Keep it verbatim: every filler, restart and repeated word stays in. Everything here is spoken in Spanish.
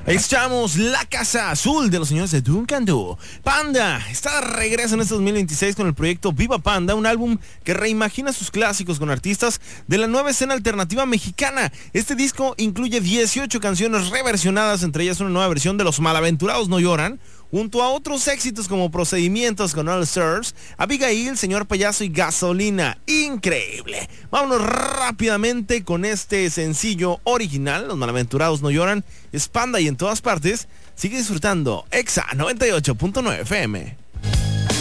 Escuchamos La Casa Azul de los señores de Duncan Du. Panda está de regreso en este dos mil veintiséis con el proyecto Viva Panda, un álbum que reimagina sus clásicos con artistas de la nueva escena alternativa mexicana. Este disco incluye dieciocho canciones reversionadas, entre ellas una nueva versión de Los Malaventurados No Lloran, junto a otros éxitos como Procedimientos con All Stars, Abigail, Señor Payaso y Gasolina. Increíble. Vámonos rápidamente con este sencillo original, Los Malaventurados No Lloran. Es Panda y en todas partes. Sigue disfrutando Exa noventa y ocho punto nueve F M.